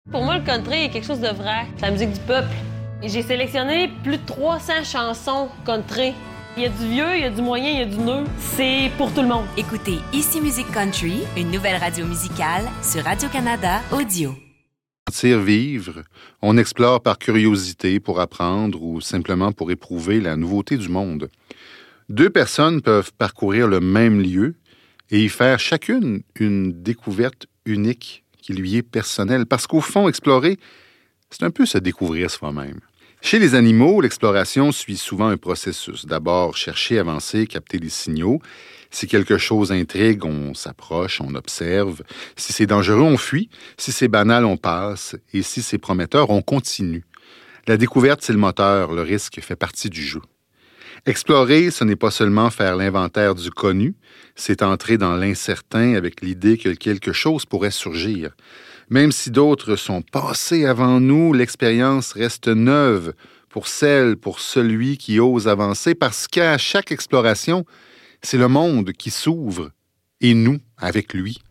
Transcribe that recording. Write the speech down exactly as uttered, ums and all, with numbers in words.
Pour moi, le country est quelque chose de vrai. C'est la musique du peuple. Et j'ai sélectionné plus de trois cents chansons country. Il y a du vieux, il y a du moyen, il y a du neuf. C'est pour tout le monde. Écoutez Ici Musique Country, une nouvelle radio musicale sur Radio-Canada Audio. Sentir vivre, on explore par curiosité pour apprendre ou simplement pour éprouver la nouveauté du monde. Deux personnes peuvent parcourir le même lieu et y faire chacune une découverte unique qui lui est personnelle. Parce qu'au fond, explorer, c'est un peu se découvrir soi-même. Chez les animaux, l'exploration suit souvent un processus. D'abord, chercher, avancer, capter les signaux. Si quelque chose intrigue, on s'approche, on observe. Si c'est dangereux, on fuit. Si c'est banal, on passe. Et si c'est prometteur, on continue. La découverte, c'est le moteur. Le risque fait partie du jeu. Explorer, ce n'est pas seulement faire l'inventaire du connu, c'est entrer dans l'incertain avec l'idée que quelque chose pourrait surgir. Même si d'autres sont passés avant nous, l'expérience reste neuve pour celle, pour celui qui ose avancer, parce qu'à chaque exploration, c'est le monde qui s'ouvre et nous avec lui.